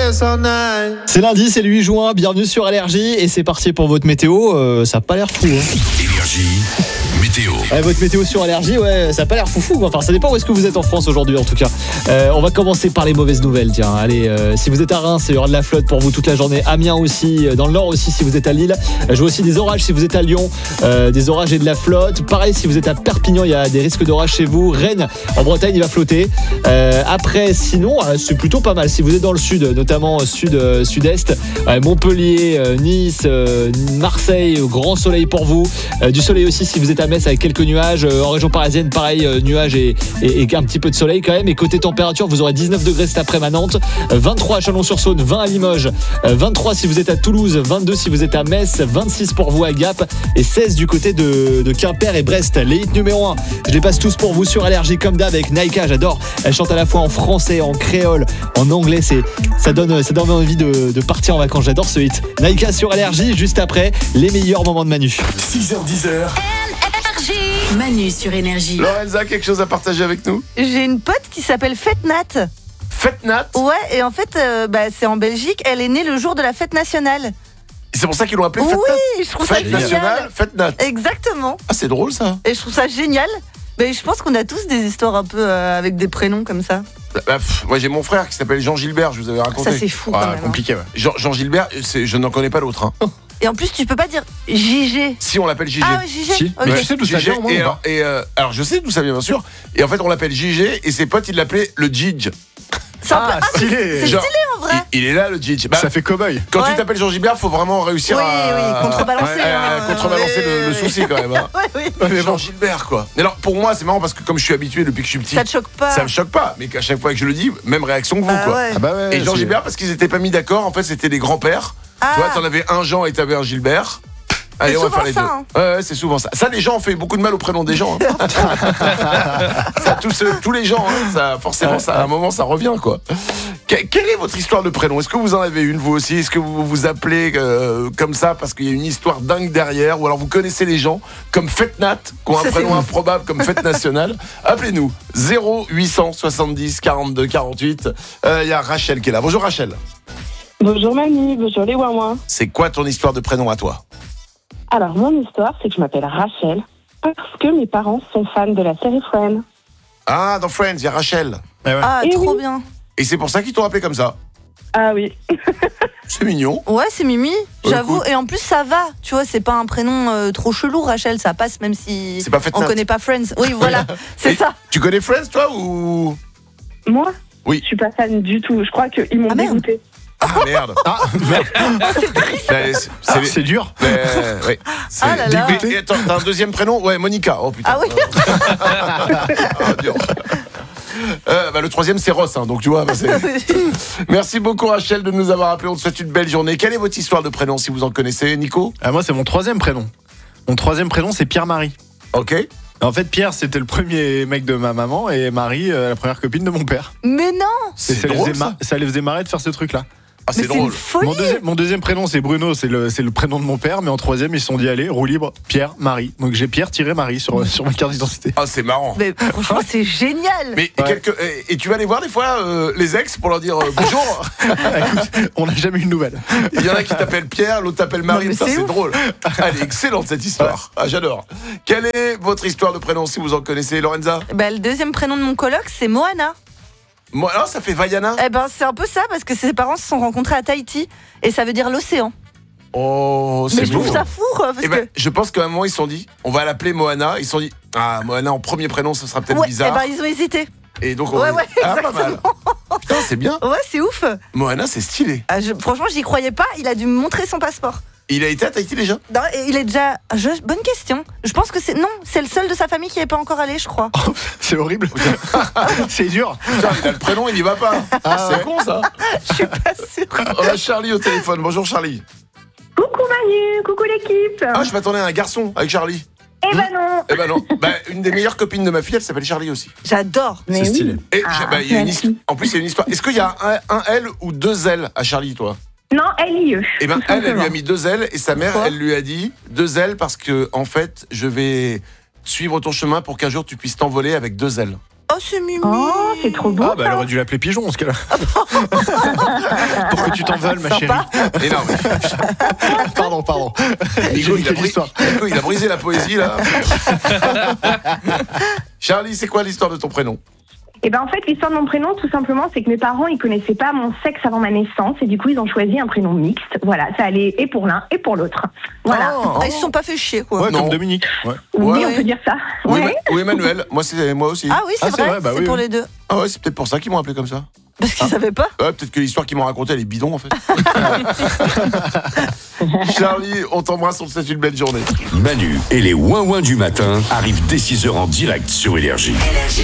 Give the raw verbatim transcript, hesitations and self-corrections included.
C'est lundi, c'est le huit juin, bienvenue sur Énergie et c'est parti pour votre météo, euh, ça a pas l'air fou hein. Énergie, météo. Ouais, votre météo sur Énergie, ouais, ça a pas l'air foufou, enfin ça dépend où est-ce que vous êtes en France aujourd'hui en tout cas. Euh, on va commencer par les mauvaises nouvelles, tiens, allez, euh, si vous êtes à Reims, il y aura de la flotte pour vous toute la journée, Amiens aussi, dans le Nord aussi si vous êtes à Lille, je vois aussi des orages si vous êtes à Lyon, euh, des orages et de la flotte, pareil si vous êtes à Perpignan, il y a des risques d'orage chez vous, Rennes en Bretagne il va flotter, euh, après sinon c'est plutôt pas mal si vous êtes dans le sud, notamment sud, euh, sud-est, euh, Montpellier, euh, Nice, euh, Marseille, grand soleil pour vous, euh, du soleil aussi si vous êtes à Metz avec quelques nuages, euh, en région parisienne pareil, euh, nuages et, et, et un petit peu de soleil quand même, et côté température vous aurez dix-neuf degrés cet après-midi à Nantes, euh, vingt-trois à Chalon-sur-Saône, vingt à Limoges, euh, vingt-trois si vous êtes à Toulouse, vingt-deux si vous êtes à Metz, vingt-six pour vous à Gap et seize du côté de, de Quimper et Brest. Les hits numéro un, je les passe tous pour vous sur Énergie comme d'hab avec Naïka, j'adore, elle chante à la fois en français, en créole, en anglais, c'est, ça, donne, ça donne envie de, de partir en vacances, j'adore ce hit. Naïka sur Énergie, juste après les meilleurs moments de Manu. six heures dix heures. Manu sur Énergie. Lorenza, quelque chose à partager avec nous? J'ai une pote qui s'appelle Fetnat. Fetnat? Ouais, et en fait, euh, bah, c'est en Belgique. Elle est née le jour de la fête nationale. Et c'est pour ça qu'ils l'ont appelée Fetnat? Oui, je trouve ça Fête génial. nationale, Fetnat. Exactement. Ah, c'est drôle ça. Et je trouve ça génial. Mais je pense qu'on a tous des histoires un peu euh, avec des prénoms comme ça. Bah, bah, pff, moi j'ai mon frère qui s'appelle Jean Gilbert, je vous avais raconté. Ça c'est fou quand Ah, même. compliqué, ouais. Jean, Jean Gilbert, c'est, je n'en connais pas d'autre. Hein. Et en plus, tu peux pas dire J G. Si, on l'appelle J G. Ah ouais, J G. Si. Ok. Mais tu sais d'où ça J G, vient au moins et, ou alors, pas et, euh, alors je sais d'où ça vient bien sûr. Et en fait on l'appelle J G et ses potes ils l'appelaient le Jidge. C'est un peu- Ah, ah, mais stylé. c'est Genre, stylé en vrai. Il, il est là le Jidge. Bah, Ça fait cow-boy. quand Ouais. tu t'appelles Jean Gilbert, faut vraiment réussir Oui, à oui, contrebalancer, ouais, à hein. contrebalancer le, le Oui. souci quand même. Hein. Ouais, oui. Jean Gilbert quoi. Mais alors pour moi c'est marrant parce que comme je suis habitué depuis que je suis petit, Ça te choque pas. ça me choque pas. Mais qu'à chaque fois que je le dis, même réaction que vous Bah quoi. ouais. Ah bah ouais. Et Jean c'est- Gilbert parce qu'ils étaient pas mis d'accord. En fait c'était des grands-pères. Ah. Tu vois, t'en avais un Jean et t'avais un Gilbert. Allez, C'est on va souvent faire les ça, deux. hein. Ouais, ouais, c'est souvent ça. Ça, les gens ont fait beaucoup de mal au prénom des gens. Hein. ça, tous, euh, tous les gens, hein, ça, forcément, ça, à un moment, ça revient, quoi. Que- quelle est votre histoire de prénom? Est-ce que vous en avez une, vous aussi? Est-ce que vous vous appelez euh, comme ça parce qu'il y a une histoire dingue derrière? Ou alors vous connaissez les gens comme Fetnat, qui ont un Ça, prénom c'est ouf. improbable comme Fête Nationale? Appelez-nous. zéro huit cent soixante-dix quarante-deux quarante-huit. Il y a Rachel qui est là. Bonjour Rachel. Bonjour Manu, bonjour les Ouin-Ouin. C'est quoi ton histoire de prénom à toi? Alors, mon histoire, c'est que je m'appelle Rachel parce que mes parents sont fans de la série Friends. Ah, dans Friends, il y a Rachel. Eh ouais. Ah, Eh trop oui. bien. Et c'est pour ça qu'ils t'ont appelé comme ça. Ah oui. C'est mignon. Ouais, c'est Mimi, Ouais, j'avoue. cool. Et en plus, ça va. Tu vois, c'est pas un prénom euh, trop chelou, Rachel. Ça passe même si C'est pas on Fetnat. connaît pas Friends. Oui, voilà, c'est Et ça. Tu connais Friends, toi, ou... Moi, Oui. je suis pas fan du tout. Je crois qu'ils m'ont Ah, merde. dégoûté. Ah, merde. Ah, merde. Ben, c'est- Ah, c'est- c'est dur. ben, ouais. C'est- Ah là là. Et- et attends, t'as un deuxième prénom? Ouais, Monica. Oh putain. Ah oui. Ah, dur. Euh, bah, le troisième, c'est Ross, hein, donc tu vois. Bah, c'est... Merci beaucoup, Rachel, de nous avoir appelé. On te souhaite une belle journée. Quelle est votre histoire de prénom, si vous en connaissez, Nico? Ah, moi, c'est mon troisième prénom. Mon troisième prénom, c'est Pierre-Marie. Ok. En fait, Pierre, c'était le premier mec de ma maman et Marie, euh, la première copine de mon père. Mais non. Et C'est ça, les drôle, faisait ça. mar- ça les faisait marrer de faire ce truc-là. Ah, Mais c'est c'est une drôle. folie. Mon, deuxième- mon deuxième prénom, c'est Bruno, c'est le, c'est le prénom de mon père, mais en troisième, ils se sont dit, allez, roue libre, Pierre, Marie. Donc j'ai Pierre-Marie sur, sur ma carte d'identité. Ah, c'est marrant. Mais franchement, c'est génial. Mais Ouais. quelques... et, et tu vas aller voir des fois euh, les ex pour leur dire euh, bonjour. Écoute, on n'a jamais eu de nouvelles. Il y en a qui t'appellent Pierre, l'autre t'appelle Marie. Non, mais Ça, c'est c'est ouf. drôle. Elle est excellente cette histoire. Ah, j'adore. Quelle est votre histoire de prénom, si vous en connaissez, Lorenza? Bah, le deuxième prénom de mon coloc, c'est Moana. Moi, alors, ça fait Vaiana. Eh ben, c'est un peu ça parce que ses parents se sont rencontrés à Tahiti et ça veut dire l'océan. Oh, c'est Mais je beau. trouve ça fou, quoi, parce Eh ben, que. je pense qu'à un moment, ils se sont dit, on va l'appeler Moana. Ils se sont dit, ah, Moana en premier prénom, ce sera peut-être Ouais, eh bizarre. ben, ils ont hésité. Et donc, on Ouais, va- ouais, ah, pas mal. Putain, c'est bien. Ouais, c'est ouf. Moana, c'est stylé. Ah, je- franchement, j'y croyais pas. Il a dû me montrer son passeport. Il a été à Tahiti déjà? Non, et il est déjà. Je- Bonne question. Je pense que c'est. Non, c'est le seul de sa famille qui n'est pas encore allé, je crois. C'est horrible. C'est dur. Putain, il a le prénom, il n'y va pas. Ah, c'est ouais. con, ça. Je suis pas sûre. On a Charlie au téléphone. Bonjour, Charlie. Coucou Manu, coucou l'équipe. Ah, je m'attendais à un garçon avec Charlie. Eh ben non. Eh ben non. Bah, une des meilleures copines de ma fille, elle s'appelle Charlie aussi. J'adore. Mais C'est stylé. oui. Et Ah, j'ai- bah, il y a une merci. histo- en plus, il y a une histoire. Est-ce qu'il y a un, un L ou deux L à Charlie, toi? Non, L I E. Eh ben, tout elle, elle lui simplement. a mis deux L et sa mère, Pourquoi elle lui a dit deux L parce que, en fait, je vais suivre ton chemin pour qu'un jour tu puisses t'envoler avec deux L. Oh, c'est Mimi. Oh, c'est trop beau. Ah, bah elle ça. aurait dû l'appeler Pigeon, en ce cas-là. Pour que tu t'en veuilles, ma chérie. Sympa. Et non, mais Pardon, pardon. J'ai Nico, il, a niqué brisé, l'histoire. Nico, il a brisé la poésie, là. Charlie, c'est quoi l'histoire de ton prénom? Et ben en fait, l'histoire de mon prénom, tout simplement, c'est que mes parents, ils connaissaient pas mon sexe avant ma naissance, et du coup, ils ont choisi un prénom mixte. Voilà, ça allait et pour l'un et pour l'autre. Voilà. Oh, ah, ils se sont pas fait chier, quoi. Ouais, Non. comme Dominique. Ouais. Oui, Ouais. on peut dire ça. Ou, Ouais. Emma- ou Emmanuel, moi, c'est, moi aussi. Ah oui, c'est Ah, c'est vrai, vrai, bah c'est oui, pour oui. les deux. Ah ouais, c'est peut-être pour ça qu'ils m'ont appelé comme ça. Parce qu'ils savaient pas. Ouais, peut-être que l'histoire qu'ils m'ont racontée, elle est bidon, en fait. Charlie, on t'embrasse, on te souhaite une belle journée. Manu et les ouin-ouin du matin arrivent dès six heures en direct sur Énergie. Énergie.